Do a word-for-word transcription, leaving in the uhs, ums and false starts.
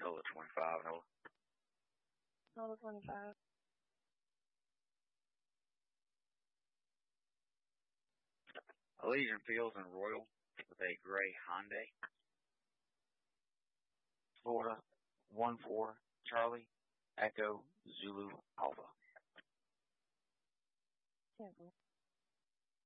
Nola twenty-five, Nola. Nola twenty-five. Elysian Fields and Royal with a gray Hyundai. Florida, one four, Charlie, Echo, Zulu, Alpha. Temple.